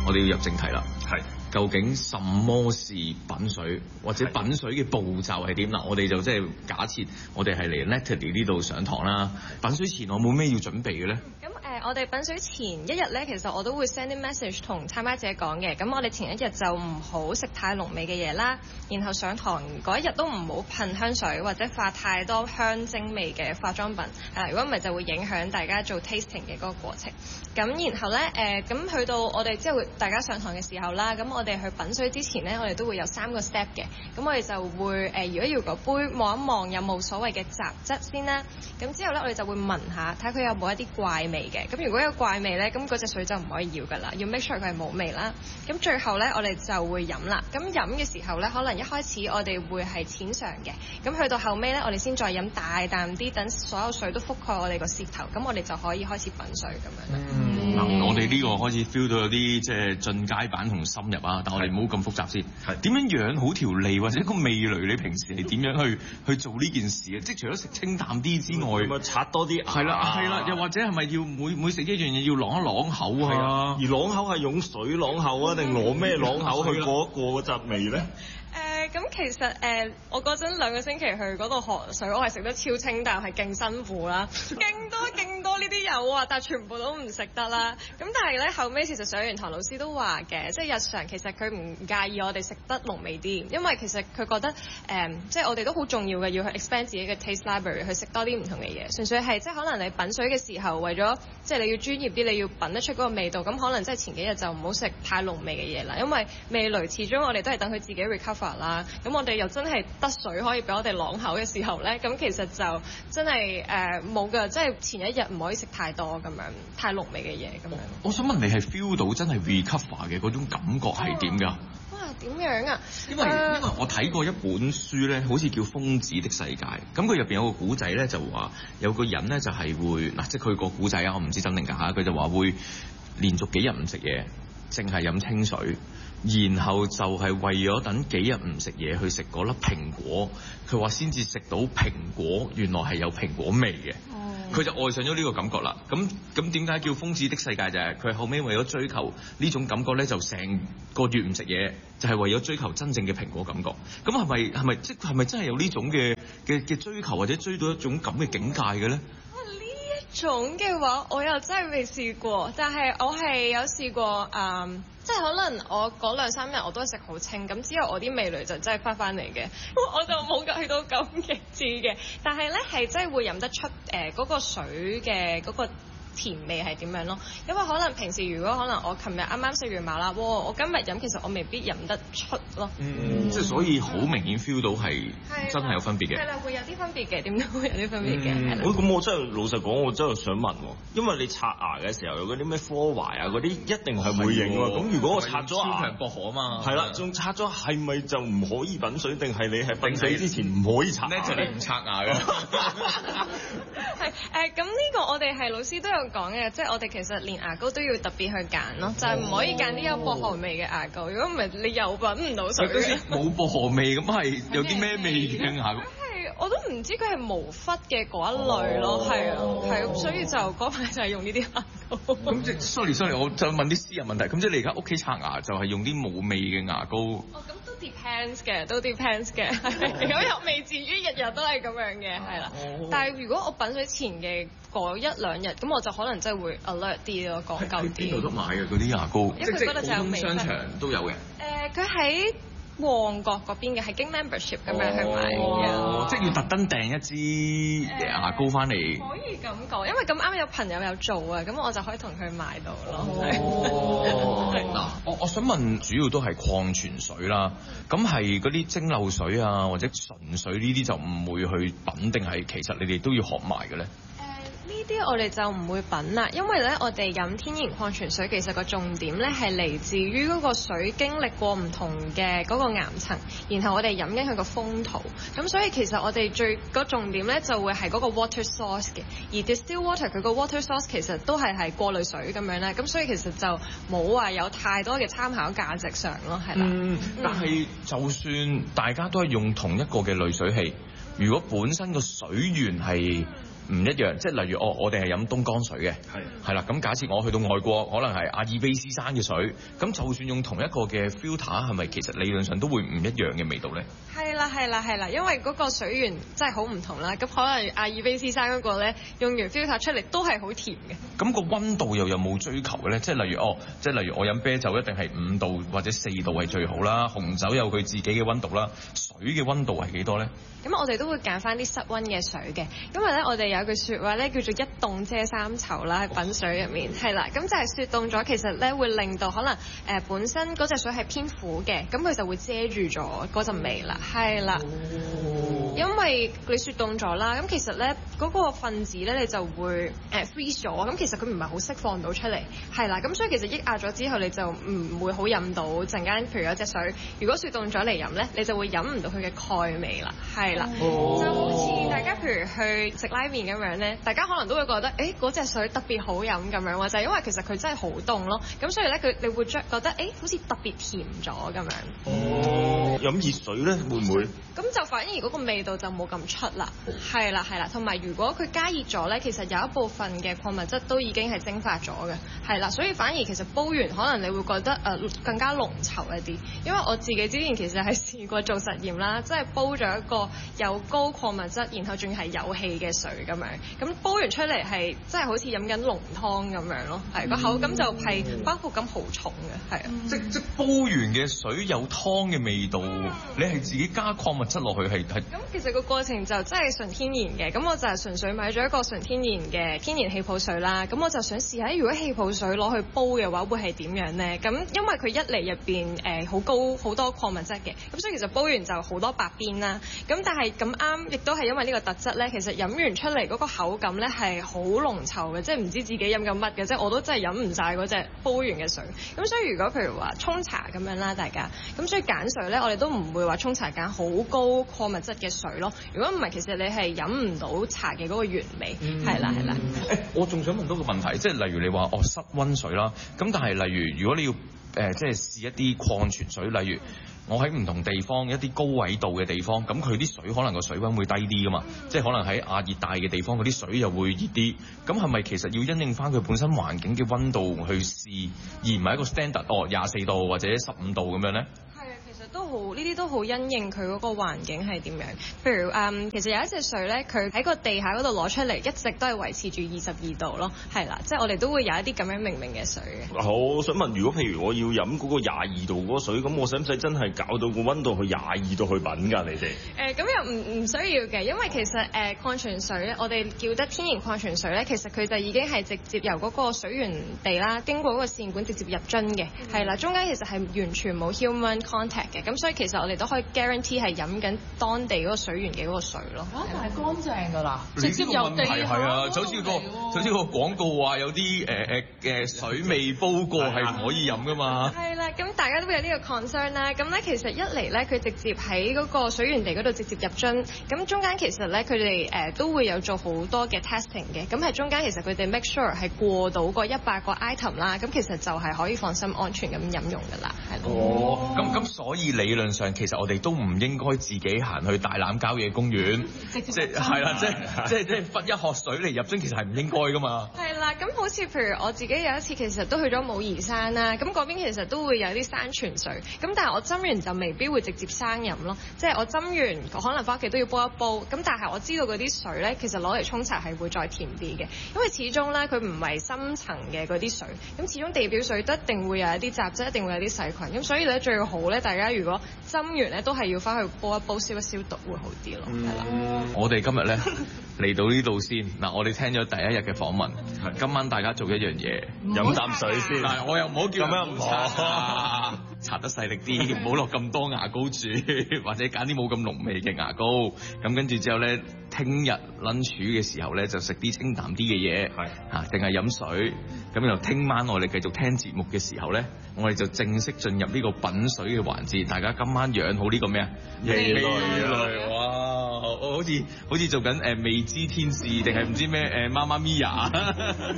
我哋要入正題啦。 係。 究竟什麼是品水，或者品水嘅步驟係點？嗱，我哋就即係假設我哋係嚟 Natalie 呢度上堂啦。品水前我冇咩要準備嘅咧？ 我哋品水前一日咧，其實我都會 send 啲 message 同參加者講嘅。咁我哋前一日就唔好食太濃味嘅嘢啦，然後上堂嗰一日都唔好噴香水或者化太多香精味嘅化妝品。如果唔係就會影響大家做 tasting 嘅嗰個過程。咁然後咧咁去到我哋之後大家上堂嘅時候啦，咁我哋去品水之前咧，我哋都會有3個 step 嘅。咁我哋就會如果要個杯望一望有冇所謂嘅雜質先啦。咁之後咧，我哋就會聞下睇佢有冇一啲怪味嘅。咁如果有怪味咧，咁嗰隻水就唔可以要噶啦，要 make sure 佢係冇味啦。咁最後咧，我哋就會飲啦。咁飲嘅時候咧，可能一開始我哋會係淺嘗嘅，咁去到後尾咧，我哋先再飲大啖啲，等所有水都覆蓋我哋個舌頭，咁我哋就可以開始品水咁樣。 嗱，我哋呢個開始 feel 到有啲即係進階版同深入啊，但我哋唔好咁複雜先。係點樣養好條脷或者個味蕾？你平時係點樣去做呢件事嘅？即係除咗食清淡啲之外， 咪刷多啲牙？ 係啦，又或者係咪要每食一樣嘢要啷一啷口啊？ 而啷口係用水啷口啊，定攞咩啷口去過一過嗰陣味咧？ 咁其實我嗰陣2個星期去嗰度學水，我係食得超清淡，係勁辛苦啦，勁多呢啲油啊，但係全部都唔食得啦。咁但係咧後尾其實上完堂老師都話嘅，即係日常其實佢唔介意我哋食得濃味啲，因為其實佢覺得即係我哋都好重要嘅，要去 expand 自己嘅 taste library， 去食多啲唔同嘅嘢。純粹係即係可能你品水嘅時候，為咗即係你要專業啲，你要品得出嗰個味道，咁可能即係前幾日就唔好食太濃味嘅嘢啦，因為味蕾始終我哋都係等佢自己 recover 啦。咁我哋又真係得水可以俾我哋啷口嘅時候咧，咁其實就真係冇㗎，即係前一日唔可以食太多咁樣太濃味嘅嘢咁樣。 我想問你係 feel 到真係 recover 嘅嗰種感覺係點㗎？ 哇，點樣啊？ 因為我睇過一本書咧，好似叫《瘋子的世界》，咁佢入邊有個古仔咧，就話有個人咧就係會嗱，即係佢個古仔啊，我唔知真定假，佢就話會連續幾日唔食嘢，淨係飲清水。然後就係為咗等幾日唔食嘢去食嗰粒蘋果，佢話先至食到蘋果，原來係有蘋果味嘅。佢就愛上咗呢個感覺啦。咁點解叫瘋子的世界？就係佢後尾為咗追求呢種感覺咧，就成個月唔食嘢，就係為咗追求真正嘅蘋果感覺。咁係咪真係有呢種嘅追求，或者追到一種咁嘅境界嘅咧？ 種嘅話，我又真係未試過，但係我係有試過即係可能我嗰2-3日我都係食好清，咁之後我啲味蕾就真係翻嚟嘅，我就冇去到咁極致嘅，但係咧係真係會飲得出嗰個水嘅嗰個甜味係點樣咯？因為可能平時如果可能我琴日啱啱食完麻辣鍋，我今日飲其實我未必飲得出咯。即係所以好明顯 feel 到係真係有分別嘅。 係啦，會有啲分別嘅，點都會有啲分別嘅。 咁我真係老實講，我真係想問喎，因為你刷牙嘅時候有嗰啲咩科懷啊嗰啲，一定係會影喎。咁如果我刷咗牙， 超強薄荷啊嘛。 係啦，仲刷咗係咪就唔可以品水？定係你係品水之前唔可以刷牙？ 就你唔刷牙嘅。 係咁呢個我哋係老師都有講嘅，即係我哋其實連牙膏都要特別去揀咯，就係唔可以揀啲有薄荷味嘅牙膏。如果唔係，你又品唔到水。 冇薄荷味咁係有啲咩味嘅牙膏？ 我都唔知佢係無氟嘅嗰一類咯，係啊，所以就嗰排就係用呢啲牙膏。 咁即係 sorry，我就問啲私人問題。咁即係你而家屋企刷牙就係用啲冇味嘅牙膏？ 咁都 depends 嘅，都 depends 嘅。如果又未至於日日都係咁樣嘅，係啦。但係如果我品水前嘅嗰1-2日，咁我就可能真係會 alert 啲咯，講究啲。 邊度都買嘅嗰啲牙膏？ 因為嗰度就有味。 商場都有嘅。 佢喺旺角嗰邊嘅，係經 membership 咁樣去買嘅。 即係要特登訂一支牙膏翻嚟。 可以咁講，因為咁啱有朋友有做啊，咁我就可以同佢買到咯。 嗱，我想問，主要都係礦泉水啦，咁係嗰啲蒸餾水啊，或者純水呢啲就唔會去品，定係其實你哋都要學埋嘅咧？ 呢啲我哋就唔會品啦，因為咧我哋飲天然礦泉水其實個重點咧係嚟自於嗰個水經歷過唔同嘅嗰個岩層，然後我哋飲緊佢個風土，咁所以其實我哋最個重點咧就會係嗰個 water source 嘅，而 distill water 佢個 water source 其實都係過濾水咁樣咧，咁所以其實就冇話有太多嘅參考價值上咯，係啦。 但係就算大家都係用同一個嘅濾水器，如果本身個水源係唔一樣，即係例如我哋係飲東江水嘅，係啦。咁假設我去到外國，可能係阿爾卑斯山嘅水，咁就算用同一個嘅 filter， 係咪其實理論上都會唔一樣嘅味道咧？ 係啦，因為嗰個水源真係好唔同啦。咁可能阿爾卑斯山嗰個咧，用完 filter 出嚟都係好甜嘅。咁個溫度又有冇追求嘅咧？即係例如我飲啤酒一定係5度或者4度係最好啦，紅酒有佢自己嘅溫度啦，水嘅溫度係幾多咧？ 咁我哋都會揀翻啲室溫嘅水嘅，因為咧我哋有句説話咧叫做一凍遮三醜啦，喺品水入面係啦，咁就係雪凍咗，其實咧會令到可能本身嗰隻水係偏苦嘅，咁佢就會遮住咗嗰陣味啦，係啦。因為你雪凍咗啦，咁其實咧嗰個分子咧你就會freeze 咗，咁其實佢唔係好釋放到出嚟，係啦，咁所以其實抑壓咗之後你就唔會好飲到陣間，譬如有隻水，如果雪凍咗嚟飲咧，你就會飲唔到佢嘅鈣味啦，係啦，就好似大家譬如去食拉麵咁樣咧，大家可能都會覺得嗰隻水特別好飲咁樣，就係因為其實佢真係好凍咯，咁所以咧你會覺得好似特別甜咗咁樣。 飲熱水咧會唔會？ 咁就反而嗰個味道就冇咁出啦，係啦，同埋如果佢加熱咗咧，其實有一部分嘅礦物質都已經係蒸發咗嘅，係啦，所以反而其實煲完可能你會覺得更加濃稠一啲，因為我自己之前其實係試過做實驗啦，即係煲咗一個有高礦物質，然後仲係有氣嘅水咁樣，咁煲完出嚟係真係好似飲緊濃湯咁樣咯，係個口感就係包括咁好重嘅，係啊， 即煲完嘅水有湯嘅味道，你係自己加礦物質落去係。 咁其實個過程就真係純天然嘅，咁我就係純粹買咗一個純天然嘅天然氣泡水啦。咁我就想試下，如果氣泡水攞去煲嘅話，會係點樣呢？咁因為佢一嚟入邊好高好多礦物質嘅，咁所以其實煲完就好多白邊啦。咁但係咁啱，亦都係因為呢個特質呢，其實飲完出嚟嗰個口感呢係好濃稠嘅，即係唔知自己飲緊乜嘅，即係我都真係飲唔晒嗰隻煲完嘅水。咁所以如果譬如話沖茶咁樣啦，大家咁所以揀水呢，我哋都唔會話沖茶揀好高礦物質嘅水咯，如果唔係，其實你係飲唔到茶嘅嗰個原味，係啦。 我仲想問多個問題，即係例如你話室溫水啦，咁但係例如如果你要即係試一啲礦泉水，例如我喺唔同地方一啲高緯度嘅地方，咁佢啲水可能個水溫會低啲噶嘛，即係可能喺亞熱帶嘅地方嗰啲水又會熱啲，咁係咪其實要因應翻佢本身環境嘅溫度去試，而唔係一個 standard 24度或者15度咁樣咧？ 都好，呢啲都好因應佢嗰個環境係點樣。譬如其實有一隻水咧，佢喺個地下嗰度攞出嚟，一直都係維持住22度咯，係啦，即係我哋都會有一啲咁樣命名嘅水嘅。 好，我想問，如果譬如我要飲嗰個22度嗰個水，咁我使唔使真係搞到個溫度去22度去品㗎？你哋？ 咁又唔需要嘅，因為其實礦泉水我哋叫得天然礦泉水咧，其實佢就已經係直接由嗰個水源地啦，經過嗰個線管直接入樽嘅，係啦，中間其實係完全冇 human contact 嘅。咁所以其實我哋都可以 guarantee 係飲緊當地嗰個水源嘅嗰個水咯。 但係乾淨㗎啦， 直接由地下。係啊，就好似個廣告話有啲水未煲過係唔可以飲㗎嘛。 係啦，咁大家都會有呢個 concern 啦。咁咧其實一嚟咧，佢直接喺嗰個水源地嗰度直接入樽，咁中間其實咧佢哋都會有做好多嘅 testing 嘅。咁喺中間其實佢哋 make sure 係過到個100個 item 啦。咁其實就係可以放心安全咁飲用㗎啦，係咯。 咁所以理論上其實我哋都唔應該自己行去大欖郊野公園，即係啦，即係忽一殼水嚟入樽，其實係唔應該㗎嘛。係啦，咁好似譬如我自己有一次其實都去咗武夷山啦，咁嗰邊其實都會有啲山泉水，咁但係我斟完就未必會直接生飲咯，即係我斟完可能返屋企都要煲一煲，咁但係我知道嗰啲水咧其實攞嚟沖茶係會再甜啲嘅，因為始終咧佢唔係深層嘅嗰啲水，咁始終地表水都一定會有一啲雜質，一定會有啲細菌，咁所以咧最好咧大家如果斟完咧都係要翻去煲一煲消一消毒會好啲咯，係啦。 我哋今日咧嚟到呢度先，嗱我哋聽咗第一日嘅訪問，今晚大家做一樣嘢， 飲啖水先。 嗱我又唔好叫咁樣唔好， 搽得細力啲，唔好落咁多牙膏住，或者揀啲冇咁濃味嘅牙膏。咁跟住之後咧，聽日 lunch 嘅時候咧就食啲清淡啲嘅嘢，定係飲水。咁然後聽晚我哋繼續聽節目嘅時候咧，我哋就正式進入呢個品水嘅環節。大家今晚養好呢個咩啊？ 味蕾哇！好似做緊未知天使定係唔知咩媽媽咪呀？